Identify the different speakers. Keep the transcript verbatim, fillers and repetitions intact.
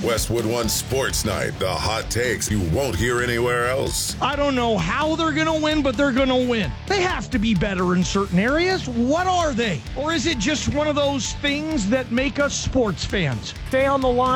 Speaker 1: Westwood One Sports Night, the hot takes you won't hear anywhere else.
Speaker 2: I don't know how they're going to win, but they're going to win. They have to be better in certain areas. What are they? Or is it just one of those things that make us sports fans?
Speaker 3: Stay on the line.